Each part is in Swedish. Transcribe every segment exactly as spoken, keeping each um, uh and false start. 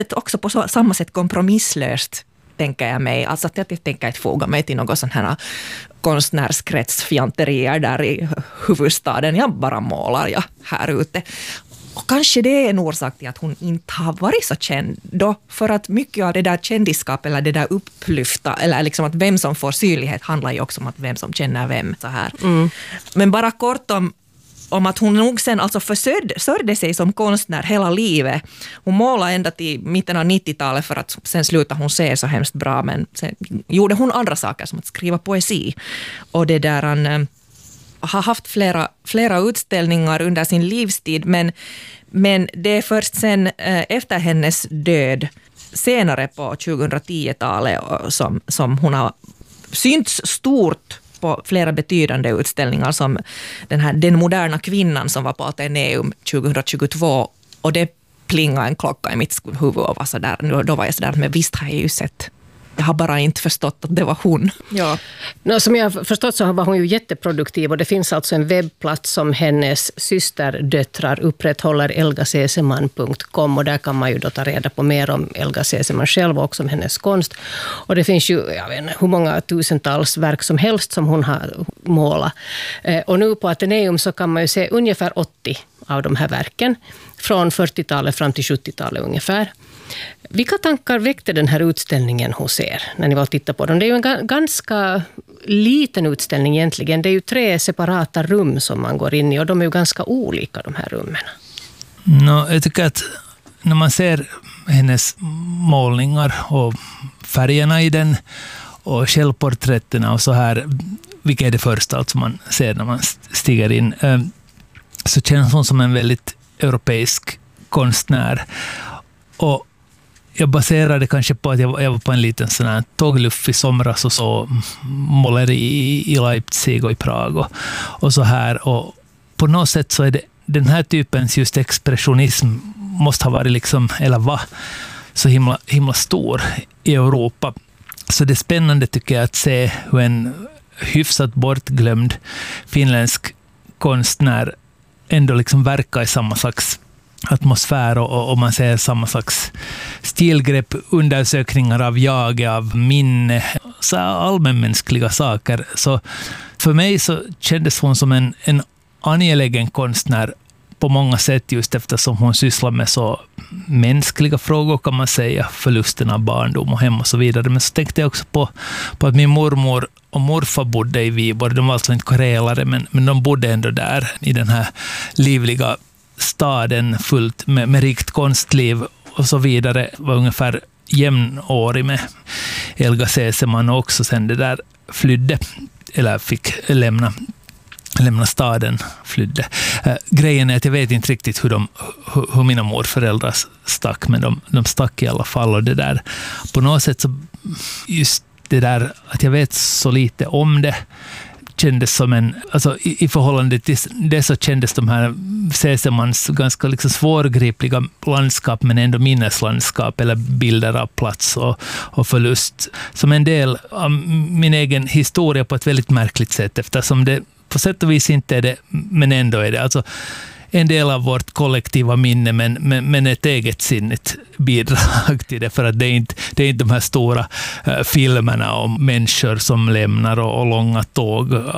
också på så, samma sätt kompromisslöst, tänker jag mig. Alltså att jag tänker inte foga mig till någon sån här konstnärskretsfjanterier där i huvudstaden. Jag bara målar jag här ute. Och kanske det är en orsak till att hon inte har varit så känd då, för att mycket av det där kändisskap eller det där upplyfta eller liksom att vem som får synlighet handlar ju också om att vem som känner vem så här. Mm. Men bara kort om om att hon nog sen alltså försörjde sig som konstnär hela livet. Hon målade ända till mitten av nittiotalet för att sen slutade hon se så hemskt bra, men sen gjorde hon andra saker som att skriva poesi. Och det där han äh, har haft flera, flera utställningar under sin livstid, men, men det är först sen äh, efter hennes död senare på tjugohundratio-talet som, som hon har synts stort på flera betydande utställningar som den här Den moderna kvinnan som var på Ateneum tjugohundratjugotvå, och det plingade en klocka i mitt huvud och var så där, då var jag så där, men visst har jag ju sett. Jag har bara inte förstått att det var hon. Ja. No, som jag har förstått så var hon ju jätteproduktiv, och det finns alltså en webbplats som hennes systerdöttrar upprätthåller, elga seseman punkt com, och där kan man ju då ta reda på mer om Elga Seseman själv och också om hennes konst. Och det finns ju, jag vet inte, hur många tusentals verk som helst som hon har målat. Eh, och nu på Ateneum så kan man ju se ungefär åttio av de här verken från fyrtiotalet fram till sjuttiotalet ungefär. Vilka tankar väckte den här utställningen hos er när ni var och tittade på den? Det är ju en ga- ganska liten utställning egentligen. Det är ju tre separata rum som man går in i, och de är ju ganska olika, de här rummen. No, jag tycker att när man ser hennes målningar och färgerna i den och självporträtterna och så här, vilket är det första alltså man ser när man stiger in, så känns hon som en väldigt europeisk konstnär. Och jag baserade kanske på att jag, jag var på en liten sån här tågluff i somras och så måleri i, i Leipzig och i Prag och, och så här. Och på något sätt så är det den här typens just expressionism måste ha varit liksom, eller var så himla, himla stor i Europa. Så det är spännande tycker jag att se hur en hyfsat bortglömd finländsk konstnär ändå liksom verkar i samma slags atmosfär, och, och man ser samma slags stilgrepp, undersökningar av jag, av minne, så allmänmänskliga saker. Så för mig så kändes hon som en, en angelägen konstnär på många sätt, just eftersom hon sysslar med så mänskliga frågor kan man säga, förlusten av barndom och hem och så vidare. Men så tänkte jag också på, på att min mormor och morfar bodde i Viborg. De var alltså inte karelare, men, men de bodde ändå där i den här livliga staden fullt med, med rikt konstliv och så vidare. Var ungefär jämnårig med Elga Seseman, och också sen det där flydde eller fick lämna lämna staden, flydde. Äh, grejen är att jag vet inte riktigt hur, de, hur, hur mina morföräldrar stack, men de, de stack i alla fall, och det där på något sätt så just det där att jag vet så lite om det kändes som en, alltså i, i förhållande till det så kändes de här Sesemans ganska liksom svårgripliga landskap, men ändå minneslandskap eller bilder av plats och, och förlust som en del av min egen historia på ett väldigt märkligt sätt, eftersom det på sätt och vis inte är det, men ändå är det alltså en del av vårt kollektiva minne, men, men, men ett eget sinnigt bidrag till det, för att det är inte, det är inte de här stora uh, filmerna om människor som lämnar och, och långa tåg uh,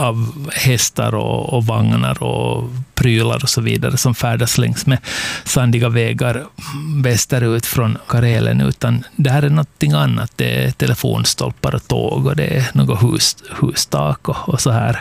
av hästar och, och vagnar och prylar och så vidare som färdas längs med sandiga vägar västerut från Karelen, utan det här är någonting annat. Det är telefonstolpar och tåg, och det är något hus, hustak och, och så här.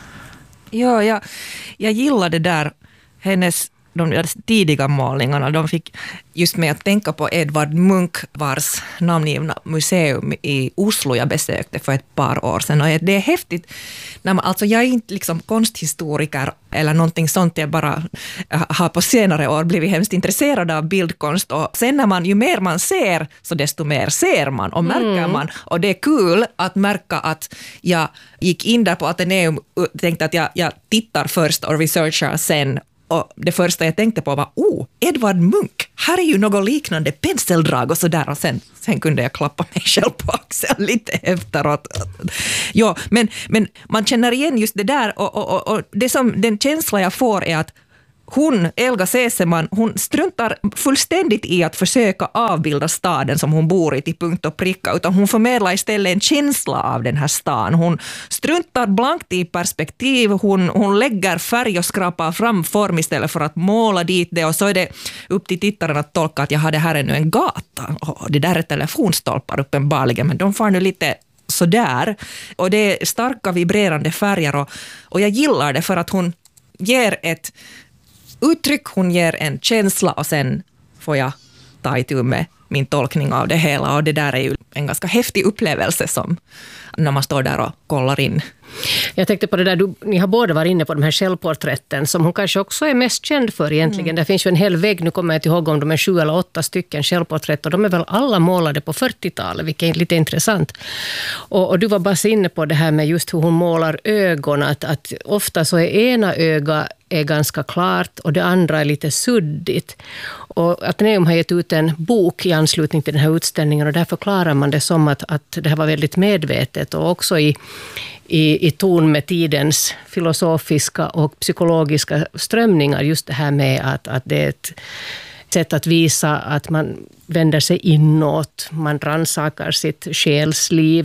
Ja, jag, jag gillade där hennes de tidiga målningarna. De fick just med att tänka på Edvard Munch, vars namngivna museum i Oslo jag besökte för ett par år sedan. Och det är häftigt. När man, alltså jag är inte liksom konsthistoriker eller någonting sånt. Jag bara har på senare år blivit hemskt intresserad av bildkonst. Och sen när man, ju mer man ser, så desto mer ser man och märker mm. man. Och det är kul att märka att jag gick in där på Ateneum och tänkte att jag, jag tittar först och researchar sen. Och det första jag tänkte på var, oh, Edvard Munch, här är ju något liknande penseldrag och sådär. Och sen, sen kunde jag klappa mig själv på axeln lite efteråt. Ja, men, men man känner igen just det där. Och, och, och det som, den känsla jag får är att hon, Elga Seseman, hon struntar fullständigt i att försöka avbilda staden som hon bor i till punkt och pricka, utan hon förmedlar istället en känsla av den här stan. Hon struntar blankt i perspektiv, hon, hon lägger färg och skrapar fram form istället för att måla dit det, och så är det upp till tittaren att tolka att jag har det här är nu en gata, och det där är telefonstolpar uppenbarligen, men de får nu lite sådär. Och det är starka vibrerande färger, och, och jag gillar det för att hon ger ett uttryck, hon ger en känsla, och sen får jag ta itu med min tolkning av det hela, och det där är ju en ganska häftig upplevelse som när man står där och kollar in. Jag tänkte på det där, du, ni har båda varit inne på de här självporträtten som hon kanske också är mest känd för egentligen. Mm. Det finns ju en hel vägg, nu kommer jag inte ihåg om de är sju eller åtta stycken självporträtt, och de är väl alla målade på fyrtiotalet, vilket är lite intressant. Och, och du var bara inne på det här med just hur hon målar ögon, att, att ofta så är ena öga är ganska klart och det andra är lite suddigt. Och Atheneum har gett ut en bok i anslutning till den här utställningen, och där förklarar man det som att, att det här var väldigt medvetet, och också i I, i ton med tidens filosofiska och psykologiska strömningar, just det här med att, att det är ett sätt att visa att man vänder sig inåt, man rannsakar sitt själsliv,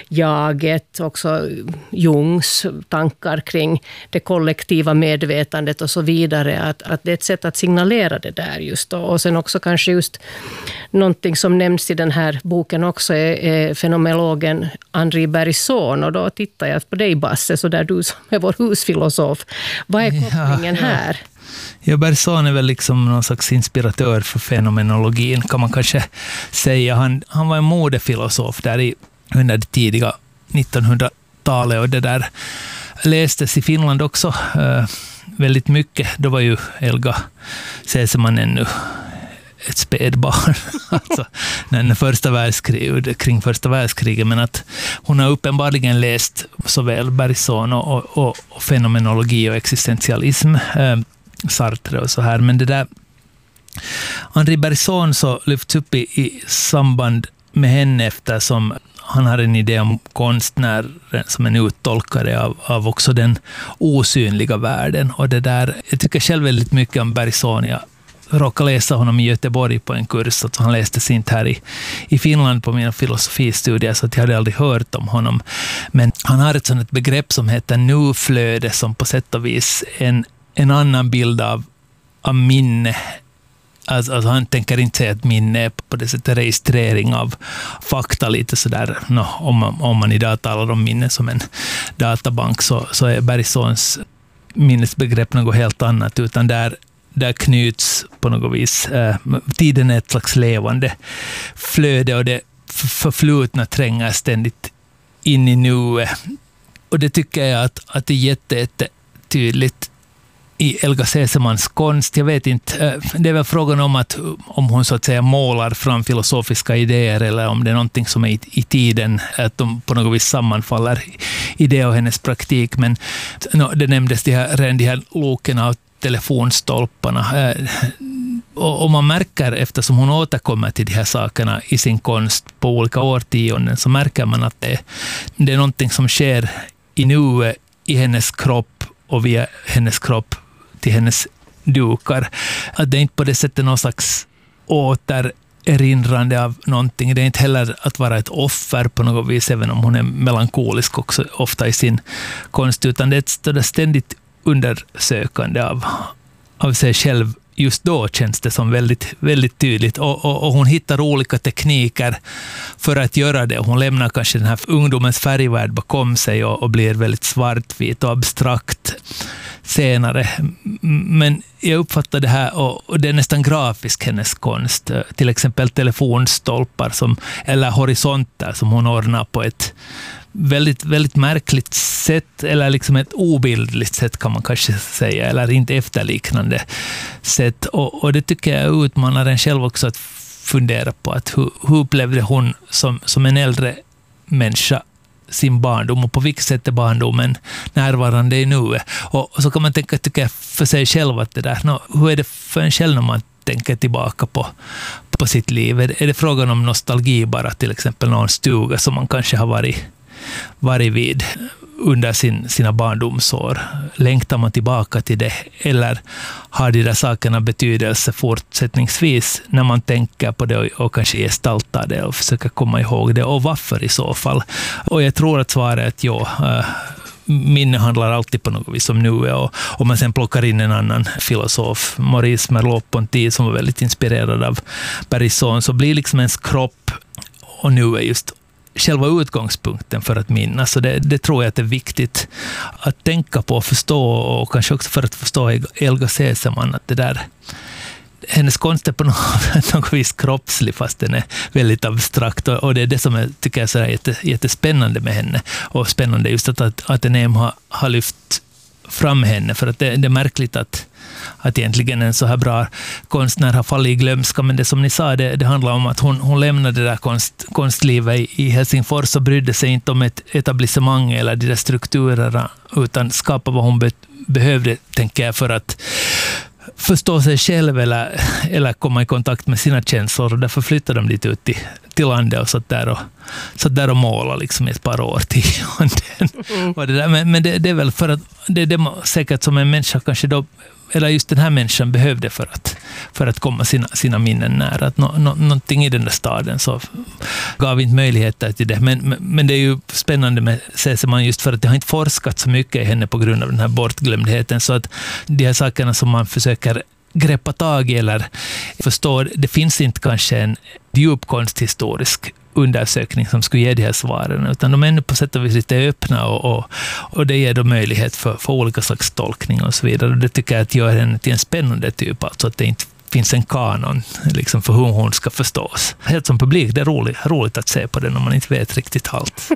jaget, också Jungs tankar kring det kollektiva medvetandet och så vidare, att, att det är ett sätt att signalera det där just då. Och sen också kanske just någonting som nämns i den här boken också är, är fenomenologen Henri Bergson, och då tittar jag på dig, Basse, så där du som är vår husfilosof. Vad är kopplingen ja, ja. här? Ja, Bergson är väl liksom någon slags inspiratör för fenomenologin, kan man kanske säga. Han, han var en modefilosof där i, under det tidiga nittonhundratalet, och det där lästes i Finland också äh, väldigt mycket. Då var ju Elga Seseman ännu ett spädbarn, alltså när första världskrig, kring första världskriget, men att hon har uppenbarligen läst såväl Bergson och, och, och fenomenologi och existentialism, äh, Sartre och så här, men det där Henri Bergson så lyfts upp i, i samband med henne, eftersom han har en idé om konstnären som en uttolkare av, av också den osynliga världen, och det där, jag tycker själv väldigt mycket om Bergson. Jag råkade läsa honom i Göteborg på en kurs, så han läste inte här i, i Finland på mina filosofistudier, så att jag hade aldrig hört om honom, men han har ett sådant begrepp som heter nuflöde, som på sätt och vis en en annan bild av, av minne. Alltså, alltså han tänker inte säga att minne är på det sättet registrering av fakta, lite sådär. No, om, man, om man idag talar om minne som en databank, så, så är Bergsons minnesbegrepp något helt annat, utan där, där knyts på något vis. Eh, tiden är ett slags levande flöde, och det förflutna tränger ständigt in i nuet. Och det tycker jag att, att det är jätte, jätte tydligt i Elga Sesemans konst. Jag vet inte, det är väl frågan om att om hon så att säga målar fram filosofiska idéer, eller om det är någonting som är i, i tiden, att de på något vis sammanfaller i det och hennes praktik. Men no, det nämndes de här, redan de här loken av telefonstolparna. Och, och man märker, eftersom hon återkommer till de här sakerna i sin konst på olika årtionden, så märker man att det, det är någonting som sker i nuet, i hennes kropp och via hennes kropp till hennes dukar. Att det är inte på det sättet någon slags återerinrande av någonting. Det är inte heller att vara ett offer på något vis, även om hon är melankolisk också ofta i sin konst, utan det är ett ständigt undersökande av, av sig själv. Just då känns det som väldigt, väldigt tydligt. Och, och, och hon hittar olika tekniker för att göra det. Hon lämnar kanske den här ungdomens färgvärld bakom sig och, och blir väldigt svartvit och abstrakt senare. Men jag uppfattar det här, och, och det är nästan grafisk, hennes konst. Till exempel telefonstolpar som, eller horisonter som hon ordnar på ett väldigt, väldigt märkligt sätt, eller liksom ett obildligt sätt kan man kanske säga, eller inte efterliknande sätt. Och, och det tycker jag utmanar en själv också att fundera på, att hur, hur upplevde hon som, som en äldre människa sin barndom, och på vilket sätt är barndomen närvarande i nuet. Och, och så kan man tänka, tycker jag, för sig själv att det där, no, hur är det för en själv när man tänker tillbaka på, på sitt liv? Är det, är det frågan om nostalgi bara, till exempel någon stuga som man kanske har varit varit vid under sin, sina barndomsår? Längtar man tillbaka till det? Eller har de där sakerna betydelse fortsättningsvis när man tänker på det och, och kanske gestaltar det och försöker komma ihåg det? Och varför i så fall? Och jag tror att svaret är att ja, minne handlar alltid på något vis om nuet. Och om man sen plockar in en annan filosof, Maurice Merleau-Ponty, som var väldigt inspirerad av Bergson, så blir liksom ens kropp och nu är just själva utgångspunkten för att minnas. Så det, det tror jag att det är viktigt att tänka på och förstå, och kanske också för att förstå Elga Seseman, att det där, hennes konst är på något, något vis kroppslig fast den är väldigt abstrakt, och det är det som jag tycker är så här jätte, jättespännande med henne, och spännande just att, att Atheneum har, har lyft fram henne, för att det, det är märkligt att att egentligen en så här bra konstnär har fallit i glömska, men det som ni sa, det, det handlar om att hon, hon lämnade det där konst, konstlivet i, i Helsingfors och brydde sig inte om ett etablissemang eller de där strukturerna, utan skapade vad hon be, behövde, tänker jag, för att förstå sig själv eller, eller komma i kontakt med sina känslor, och därför flyttade de dit ut till, till landet och satt där och, satt där och målade liksom i ett par år till. Mm. Och det där, men men det, det är väl för att det är det säkert som en människa kanske då, eller just den här människan behövde för att, för att komma sina, sina minnen nära. Att no, no, någonting i den där staden så gav inte möjligheter till det. Men, men, men det är ju spännande med Seseman just för att det har inte forskat så mycket i henne på grund av den här bortglömdheten. Så att de här sakerna som man försöker greppa tag i eller förstå, det finns inte kanske en djup konsthistorisk undersökning som skulle ge de här svaren, utan de är ännu på sätt och vis lite öppna, och, och, och det ger då möjlighet för, för olika slags tolkningar och så vidare. Och det tycker jag att gör henne till en spännande typ, alltså att det inte finns en kanon liksom, för hur hon ska förstås. Helt som publik, det är roligt, roligt att se på den om man inte vet riktigt allt.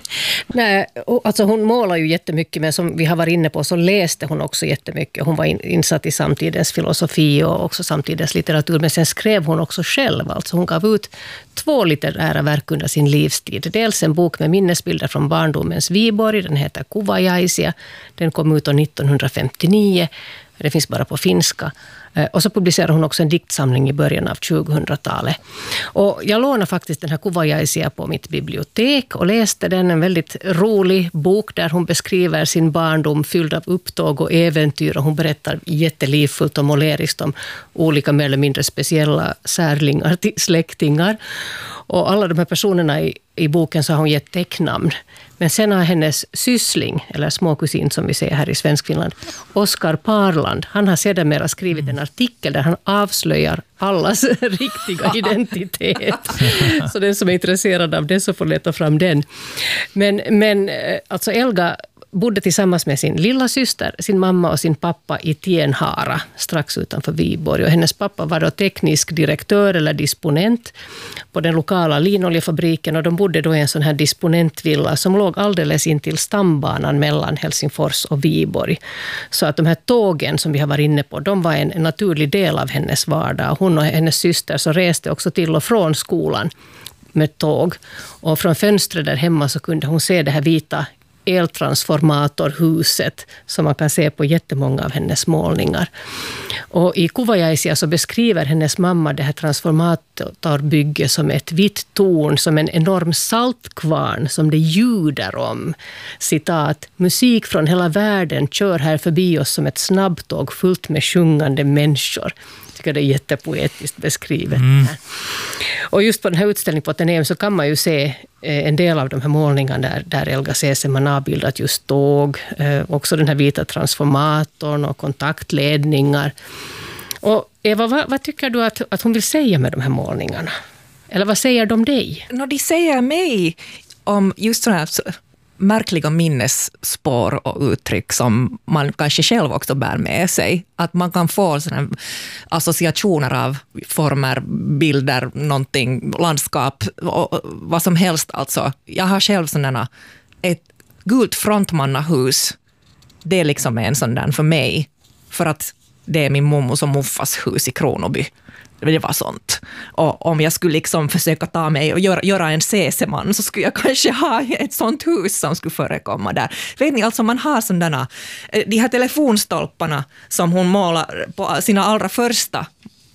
Nej, alltså hon målar ju jättemycket, men som vi har varit inne på så läste hon också jättemycket. Hon var in, insatt i samtidens filosofi och också samtidens litteratur, men sen skrev hon också själv. Alltså hon gav ut två litterära verk under sin livstid. Dels en bok med minnesbilder från barndomens Viborg, den heter Kuvajaisia. Den kom ut år nittonhundrafemtionio. Det finns bara på finska. Och så publicerade hon också en diktsamling i början av tjugohundratalet. Och jag lånade faktiskt den här Kuvajaisia på mitt bibliotek och läste den. En väldigt rolig bok där hon beskriver sin barndom fylld av upptåg och äventyr. Och hon berättar jättelivfullt och måleriskt om olika mer eller mindre speciella särlingar till släktingar. Och alla de här personerna i, i boken så har hon gett tecknamn. Men sen har hennes syssling, eller småkusin som vi säger här i Svenskfinland, Oskar Parland, han har sedermera skrivit en artikel där han avslöjar allas riktiga identitet. Så den som är intresserad av det så får leta fram den. Men, men alltså Elga bodde tillsammans med sin lilla syster, sin mamma och sin pappa i Tienhara, strax utanför Viborg. Och hennes pappa var då teknisk direktör eller disponent på den lokala linoljefabriken, och de bodde då i en sån här disponentvilla som låg alldeles in till stambanan mellan Helsingfors och Viborg. Så att de här tågen som vi har varit inne på, de var en, en naturlig del av hennes vardag. Hon och hennes syster så reste också till och från skolan med tåg. Och från fönstret där hemma så kunde hon se det här vita eltransformatorhuset som man kan se på jättemånga av hennes målningar. Och i Kuvajaisia så beskriver hennes mamma det här transformatorbygget som ett vitt torn, som en enorm saltkvarn som det ljuder om. Citat: musik från hela världen kör här förbi oss som ett snabbtåg fullt med sjungande människor. Jag tycker det är jättepoetiskt beskrivet. Mm. Och just på den här utställningen på Atheneum så kan man ju se en del av de här målningarna där, där Elga Seseman har bildat just tåg, eh, också den här vita transformatorn och kontaktledningar. Och Eva, vad, vad tycker du att, att hon vill säga med de här målningarna? Eller vad säger de dig? No, de säger mig om just sådana här märkliga minnesspår och uttryck som man kanske själv också bär med sig. Att man kan få sådana associationer av former, bilder, någonting, landskap, och vad som helst. Alltså, jag har själv sådana, ett gult frontmannahus, det är liksom en sån där för mig. För att det är min mommos och muffas hus i Kronoby. Det var sånt. Och om jag skulle liksom försöka ta mig och göra, göra en Seseman så skulle jag kanske ha ett sånt hus som skulle förekomma där. Vet ni, alltså man har sådana, de här telefonstolparna som hon målar på sina allra första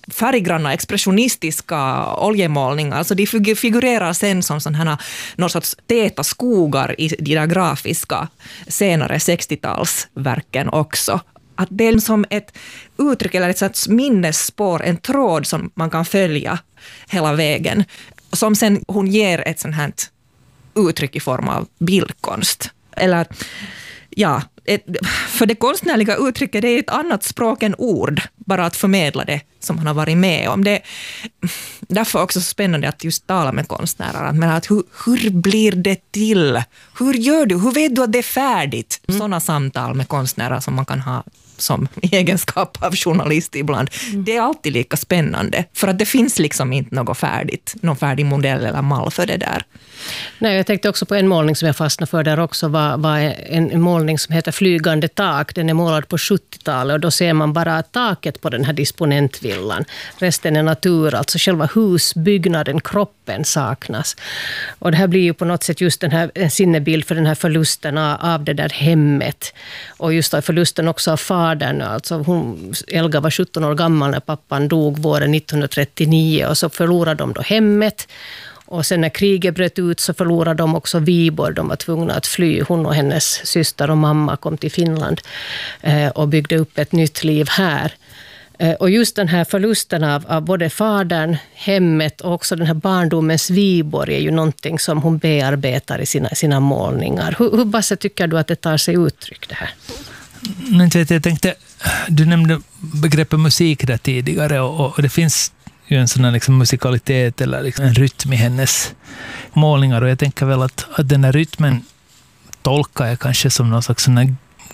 färggranna expressionistiska oljemålningar. Alltså de figurerar sen som sådana någon sorts täta skogar i de där grafiska senare sextiotalsverken också. Att det är som ett uttryck eller ett sorts minnesspår, en tråd som man kan följa hela vägen. Som sen hon ger ett sånt här uttryck i form av bildkonst. Eller ja, ett, för det konstnärliga uttrycket det är ett annat språk än ord. Bara att förmedla det som man har varit med om. Det, därför är också spännande att just tala med konstnärer. Men att hur, hur blir det till? Hur gör du? Hur vet du att det är färdigt? Mm. Sådana samtal med konstnärer som man kan ha som egenskap av journalist ibland. Mm. Det är alltid lika spännande. För att det finns liksom inte något färdigt. Någon färdig modell eller mall för det där. Nej, jag tänkte också på en målning som jag fastnade för där också. Var, var en målning som heter Flygande tak. Den är målad på sjuttiotalet och då ser man bara taket på den här disponentvillan. Resten är natur, alltså själva husbyggnaden, kroppen saknas. Och det här blir ju på något sätt just den här, en sinnebild för den här förlusten av det där hemmet. Och just då förlusten också av fadern. Alltså hon, Elga var sjutton år gammal när pappan dog våren nittonhundratrettionio och så förlorade de då hemmet. Och sen när kriget bröt ut så förlorade de också Viborg. De var tvungna att fly. Hon och hennes syster och mamma kom till Finland eh, och byggde upp ett nytt liv här. Eh, och just den här förlusten av, av både fadern, hemmet och också den här barndomens Viborg är ju någonting som hon bearbetar i sina, sina målningar. Hur, hur Basse tycker du att det tar sig uttryck det här? Men jag tänkte, du nämnde begreppet musik där tidigare och, och det finns ju en sån här liksom musikalitet eller liksom en rytm i hennes målningar och jag tänker väl att, att den här rytmen tolkar jag kanske som någon slags sån här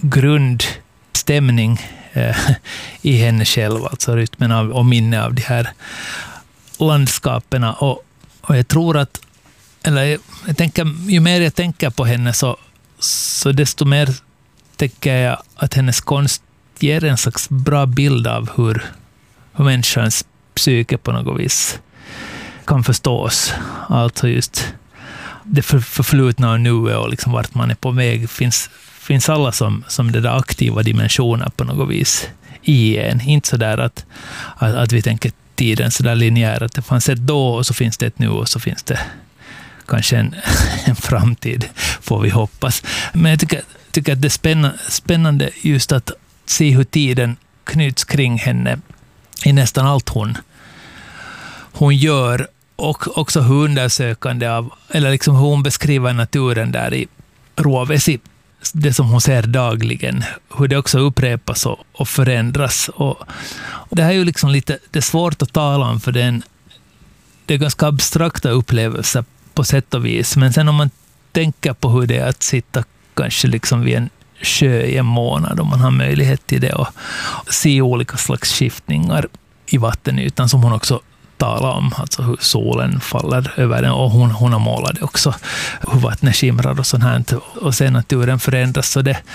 grundstämning eh, i henne själv, alltså rytmen av, och minne av de här landskapen och, och jag tror att eller jag, jag tänker, ju mer jag tänker på henne så, så desto mer tänker jag att hennes konst ger en slags bra bild av hur, hur människans psyke på något vis kan förstås. Alltså just det för, förflutna och nuet och liksom vart man är på väg. Finns, finns alla som, som det där aktiva dimensioner på något vis i en. Inte så där att, att, att vi tänker tiden så där linjär att det fanns ett då och så finns det ett nu och så finns det kanske en, en framtid, får vi hoppas. Men jag tycker, tycker att det är spännande, spännande just att se hur tiden knyts kring henne i nästan allt hon, hon gör och också hur undersökande av, eller liksom hur hon beskriver naturen där i Rovesi, det som hon ser dagligen, hur det också upprepas och, och förändras. Och, och det här är ju liksom lite det är svårt att tala om för det är, en, det är ganska abstrakta upplevelser på sätt och vis, men sen om man tänker på hur det är att sitta kanske liksom vid en sjö i en månad om man har möjlighet till det och se olika slags skiftningar i vattenytan som hon också talar om, alltså hur solen faller över den och hon, hon har målat också hur vattnet skimrar och sånt här och sen naturen förändras så det,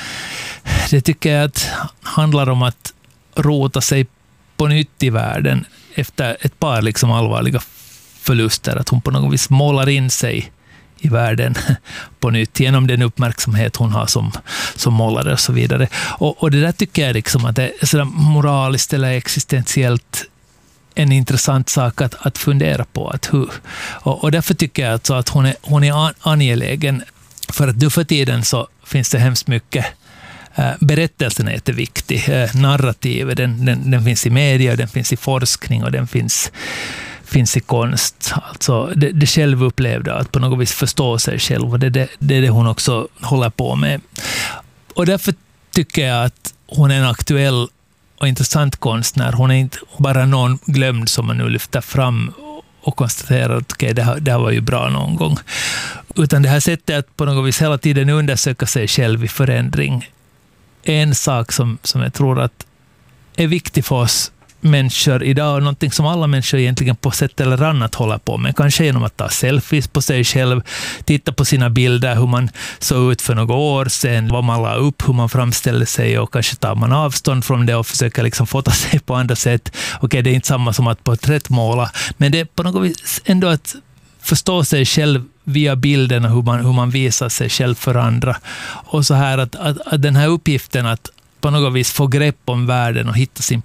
det tycker jag att handlar om att rota sig på nytt i världen efter ett par liksom allvarliga förluster, att hon på något vis målar in sig i världen på nytt genom den uppmärksamhet hon har som, som målare och så vidare. Och, och det där tycker jag liksom att det är sådär moraliskt eller existentiellt en intressant sak att, att fundera på. Att hur, och, och därför tycker jag alltså att hon är, hon är angelägen för att nu för tiden så finns det hemskt mycket äh, berättelsen är jätteviktig. Äh, narrativ, den, den, den finns i media, den finns i forskning och den finns finns i konst. Alltså det, det självupplevda, att på något vis förstå sig själv. Och det, det, det är det hon också håller på med. Och därför tycker jag att hon är en aktuell och intressant konstnär. Hon är inte bara någon glömd som man nu lyfter fram och konstaterar att okay, det, här, det här var ju bra någon gång. Utan det här sättet att på något vis hela tiden undersöka sig själv i förändring är en sak som, som jag tror att är viktig för oss människor idag och någonting som alla människor egentligen på sätt eller annat håller på med. Kanske genom att ta selfies på sig själv, titta på sina bilder, hur man såg ut för några år sedan, vad man la upp, hur man framställer sig och kanske tar man avstånd från det och försöker liksom fota sig på andra sätt. Okej, det är inte samma som att porträttmåla, men det är på något vis ändå att förstå sig själv via bilden och hur man, hur man visar sig själv för andra. Och så här att, att, att den här uppgiften att på något vis få grepp om världen och hitta sin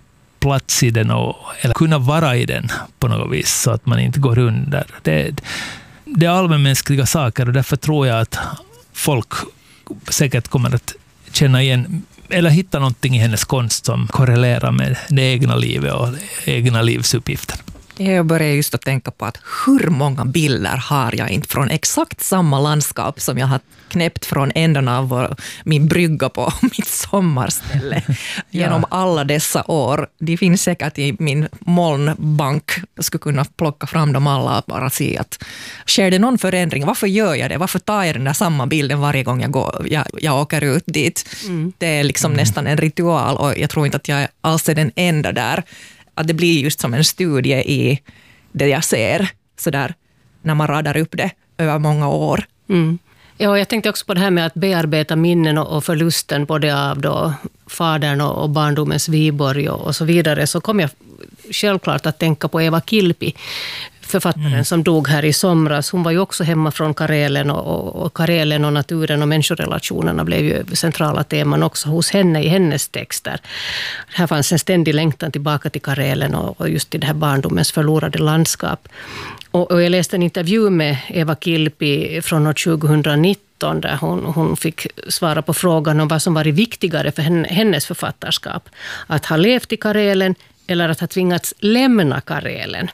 plats i den och, eller kunna vara i den på något vis så att man inte går under. Det, det är allmänmänskliga saker och därför tror jag att folk säkert kommer att känna igen eller hitta någonting i hennes konst som korrelerar med det egna livet och egna livsuppgifter. Jag börjar just att tänka på att hur många bilder har jag inte från exakt samma landskap som jag har knäppt från änden av vår, min brygga på mitt sommarställe genom ja. alla dessa år. Det finns säkert i min molnbank. Jag skulle kunna plocka fram dem alla och bara se att sker det någon förändring? Varför gör jag det? Varför tar jag den där samma bilden varje gång jag, går, jag, jag åker ut dit? Mm. Det är liksom mm. nästan en ritual och jag tror inte att jag alls är den enda där. Att det blir just som en studie i det jag ser, så där, när man radar upp det över många år. Mm. Ja, jag tänkte också på det här med att bearbeta minnen och förlusten både av då fadern och barndomens Viborg och så vidare. Så kom jag självklart att tänka på Eva Kilpi, författaren mm. som dog här i somras. Hon var ju också hemma från Karelen och, och Karelen och naturen och människorelationerna blev ju centrala teman också hos henne i hennes texter. Här fanns en ständig längtan tillbaka till Karelen och, och just till det här barndomens förlorade landskap. Och, och jag läste en intervju med Eva Kilpi från år tjugonitton där hon, hon fick svara på frågan om vad som var viktigare för henne, hennes författarskap. Att ha levt i Karelen eller att ha tvingats lämna Karelen.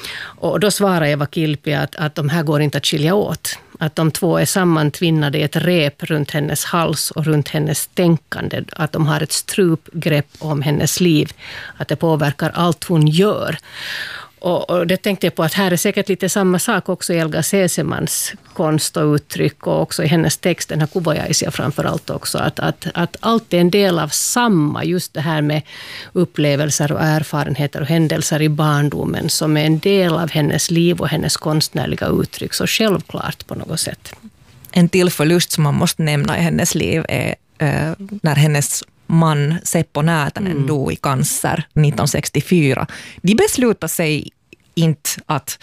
Och då svarar Eva Kilpi att, att de här går inte att skilja åt. Att de två är sammantvinnade i ett rep runt hennes hals och runt hennes tänkande. Att de har ett strupgrepp om hennes liv. Att det påverkar allt hon gör. Och, och det tänkte jag på att här är säkert lite samma sak också i Elga Sesemans konst och uttryck och också i hennes text, den här Kuvajaisia framförallt också, att, att, att allt är en del av samma, just det här med upplevelser och erfarenheter och händelser i barndomen som är en del av hennes liv och hennes konstnärliga uttryck, så självklart på något sätt. En till förlust som man måste nämna i hennes liv är äh, när hennes man Seppo Näätänen mm. dog i cancer nittonhundrasextiofyra. De beslutade sig inte att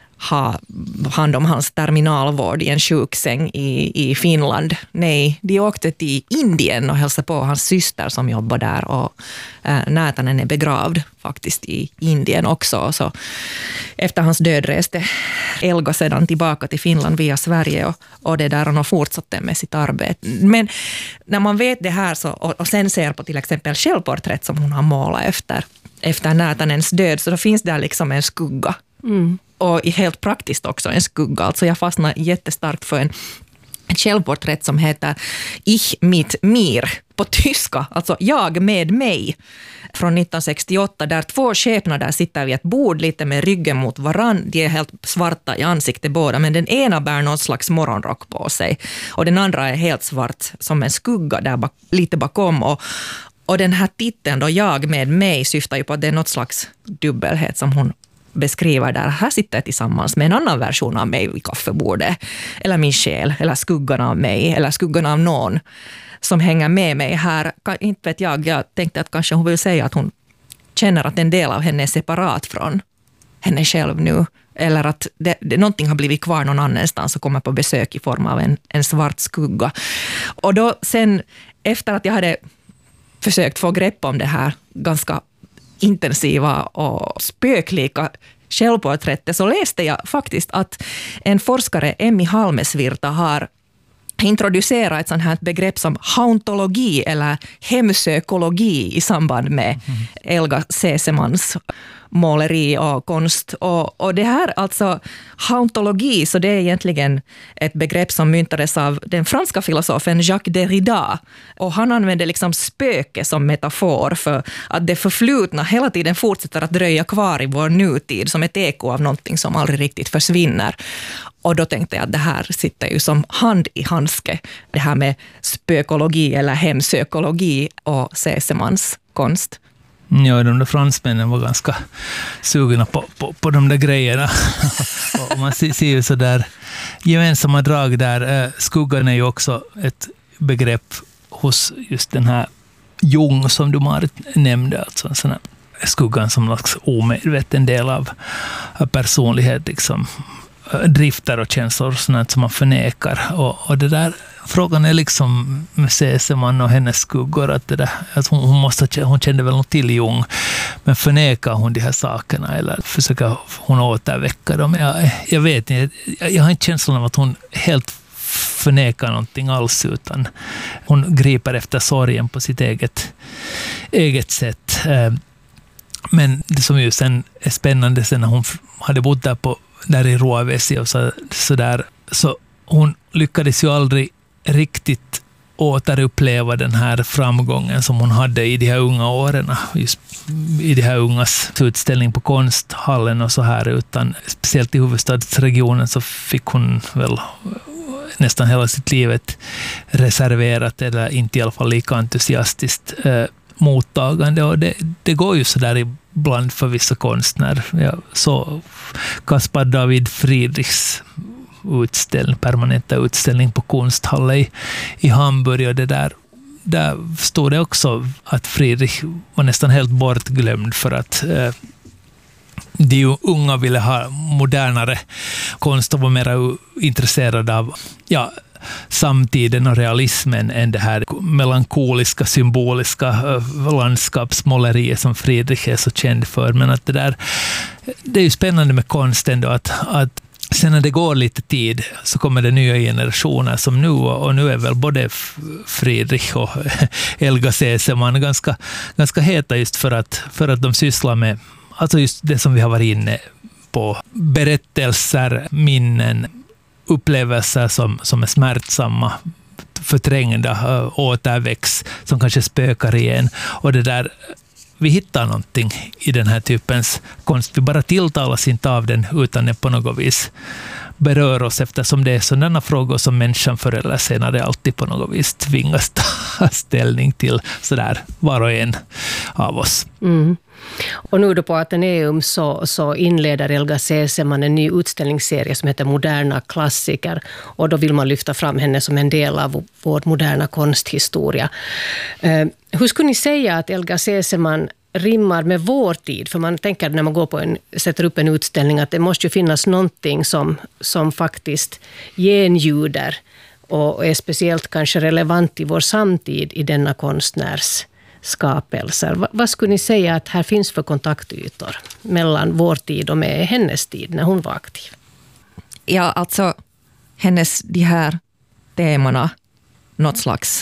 ha hand om hans terminalvård i en sjuksäng i, i Finland. Nej, de åkte till Indien och hälsade på hans syster som jobbar där och äh, Näätänen är begravd faktiskt i Indien också. Så efter hans död reste Elga sedan tillbaka till Finland via Sverige och, och det där han har fortsatt med sitt arbete. Men när man vet det här så, och, och sen ser på till exempel självporträtt som hon har målat efter, efter Näätänens död, så då finns där liksom en skugga. Mm. Och helt praktiskt också en skugga. Alltså jag fastnar jättestarkt för en självporträtt som heter Ich mit mir på tyska, alltså jag med mig, från nittonhundrasextioåtta, där två skepnader sitter vid ett bord lite med ryggen mot varann. De är helt svarta i ansiktet båda, men den ena bär någon slags morgonrock på sig och den andra är helt svart som en skugga där bak, lite bakom. Och, och den här titeln då, jag med mig, syftar ju på att det är något slags dubbelhet som hon beskriver där. Här sitter jag tillsammans med en annan version av mig vid kaffebordet. Eller min själ, eller skuggan av mig, eller skuggan av någon som hänger med mig här. Inte vet jag, jag tänkte att kanske hon vill säga att hon känner att en del av henne är separat från henne själv nu. Eller att det, det, någonting har blivit kvar någon annanstans och kommer på besök i form av en, en svart skugga. Och då sen, efter att jag hade försökt få grepp om det här ganska intensiva och spöklika självporträttet, så läste jag faktiskt att en forskare, Emmi Halmesvirta, har introducerat ett sånt här begrepp som hauntologi eller hemsökologi i samband med mm. Elga Sesemans måleri och konst. Och, och det här, alltså hauntologi, så det är egentligen ett begrepp som myntades av den franska filosofen Jacques Derrida. Och han använde liksom spöke som metafor för att det förflutna hela tiden fortsätter att dröja kvar i vår nutid som ett eko av någonting som aldrig riktigt försvinner. Och då tänkte jag att det här sitter ju som hand i handske, det här med spökologi eller hemsökologi och Sesemans konst. Ja, de där fransmännen var ganska sugna på, på, på de där grejerna. Och man ser, ser ju så där gemensamma drag där. Skuggan är ju också ett begrepp hos just den här Jung som du Marit nämnde. Alltså en sån här skuggan som en slags omedveten del av personlighet, liksom drifter och känslor sånt som man förnekar. Och, och det där frågan är liksom med Sesemann och hennes skuggor att, det där, att hon, hon, måste, hon kände väl något till Jung, men förnekar hon de här sakerna eller försöker hon återväcka dem? Jag, jag vet inte, jag, jag har inte känslan av att hon helt förnekar någonting alls, utan hon griper efter sorgen på sitt eget, eget sätt. Men det som ju sen är spännande, sen när hon hade bott där, på, där i Ruovesi och så, så där, så hon lyckades ju aldrig riktigt återuppleva den här framgången som hon hade i de här unga åren, just i de här ungas utställning på konsthallen och så här, utan speciellt i huvudstadsregionen så fick hon väl nästan hela sitt livet reserverat, eller inte i alla fall lika entusiastiskt eh, mottagande, och det, det går ju så där ibland för vissa konstnärer. Jag så Caspar David Friedrichs utställning, permanenta utställning på konsthallen i, i Hamburg, och det där, där stod det också att Friedrich var nästan helt bortglömd för att eh, de unga ville ha modernare konst och var mer intresserade av ja, samtiden och realismen än det här melankoliska, symboliska landskapsmåleriet som Friedrich är så känd för. Men att det där, det är ju spännande med konsten då, att, att sen när det går lite tid så kommer det nya generationer som nu, och nu är väl både Friedrich och Elga Sesemann ganska, ganska heta just för att, för att de sysslar med alltså just det som vi har varit inne på, berättelser, minnen, upplevelser som, som är smärtsamma, förträngda, återväx, som kanske spökar igen. Och det där, vi hittar någonting i den här typens konst. Vi bara tilltalas inte av den, utan det på något vis berör oss, eftersom det är sådana frågor som människan förr eller senare alltid på något vis tvingas ta ställning till, sådär var och en av oss. Mm. Och nu då på Atheneum så, så inleder Elga Sesemann en ny utställningsserie som heter Moderna klassiker, och då vill man lyfta fram henne som en del av vår moderna konsthistoria. Eh, hur skulle ni säga att Elga Sesemann rimmar med vår tid? För man tänker när man går på en, sätter upp en utställning att det måste ju finnas någonting som, som faktiskt genljuder och är speciellt kanske relevant i vår samtid i denna konstnärs skapelser. Va, vad skulle ni säga att här finns för kontaktytor mellan vår tid och med hennes tid när hon var aktiv? Ja, alltså hennes de här temana, något slags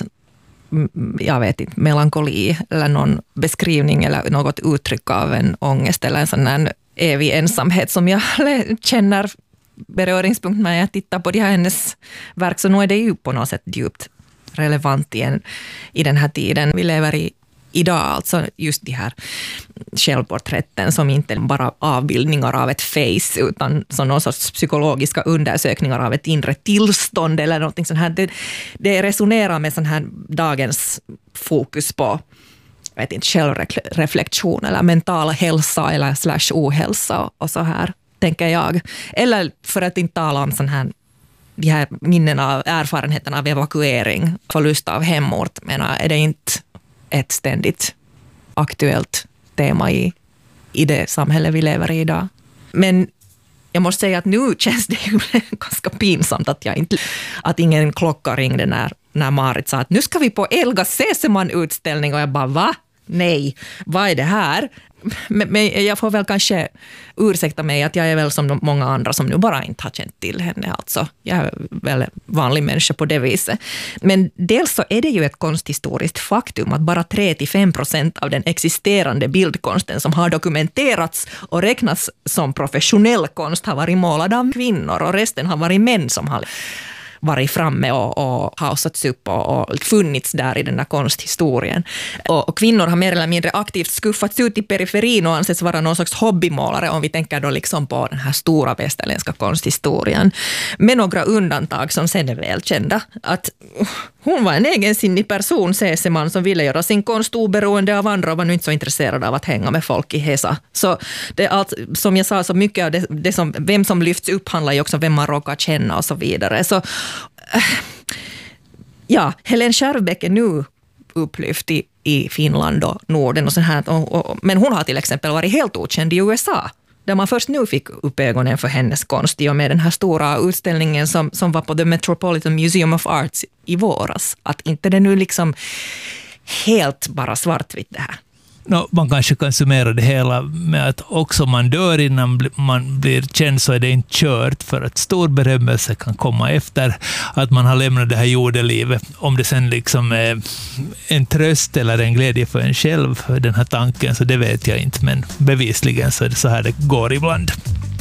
jag vet inte, melankoli eller någon beskrivning eller något uttryck av en ångest eller en sån här evig ensamhet som jag känner beröringspunkt när jag tittar på de här hennes verk, så nu är det ju på något sätt djupt relevant i, en, i den här tiden vi lever i idag, alltså just de här självporträtten som inte bara avbildningar av ett face utan som någon sorts psykologiska undersökningar av ett inre tillstånd eller någonting sånt här. Det, det resonerar med sån här dagens fokus på jag vet inte, självreflektion eller mental hälsa eller slash ohälsa och så här, tänker jag. Eller för att inte tala om sån här de här minnen av erfarenheten av evakuering, förlust av hemort, menar, är det inte ett ständigt aktuellt tema i, i det samhälle vi lever i idag. Men jag måste säga att nu känns det ju ganska pinsamt att, jag inte, att ingen klocka ringde när, när Marit sa att nu ska vi på Elga Sesemann-utställning, och jag bara, va? Nej, vad är det här? Men, men jag får väl kanske ursäkta mig att jag är väl som de många andra som nu bara inte har känt till henne. Alltså, jag är väl vanlig människa på det viset. Men dels så är det ju ett konsthistoriskt faktum att bara tre till fem procent av den existerande bildkonsten som har dokumenterats och räknas som professionell konst har varit målad av kvinnor, och resten har varit män som har varit framme och, och hausats upp och, och funnits där i den där konsthistorien. Och, och kvinnor har mer eller mindre aktivt skuffats ut i periferin och anses vara någon slags hobbymålare, om vi tänker då liksom på den här stora västerländska konsthistorien. Med några undantag som sen är välkända. Att hon var en egensinnig person, Sesemann, som ville göra sin konst oberoende av andra och var nu inte så intresserad av att hänga med folk i Hesa. Så det är allt, som jag sa, så mycket av det, det som, vem som lyfts upp handlar ju också om vem man råkar känna och så vidare. Så ja, Helen Skärbeck är nu upplyft i, i Finland och Norden och så här, och, och, men hon har till exempel varit helt okänd i U S A. där man först nu fick upp ögonen för hennes konst i och med den här stora utställningen som, som var på The Metropolitan Museum of Arts i våras. Att inte det nu liksom helt bara svartvitt det här. No, man kanske kan summera det hela med att också man dör innan man blir känd så är det inte kört, för att stor berömmelse kan komma efter att man har lämnat det här jordelivet. Om det sen liksom är en tröst eller en glädje för en själv, den här tanken, så det vet jag inte, men bevisligen så är det så här det går ibland.